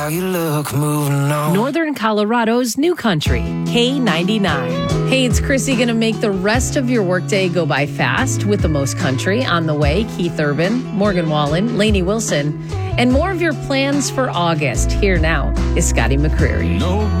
How you look moving on. Northern Colorado's new country, K99. Hey, it's Chrissy going to make the rest of your workday go by fast with the most country on the way. Keith Urban, Morgan Wallen, Lainey Wilson, and more of your plans for August. Here now is Scotty McCreery. No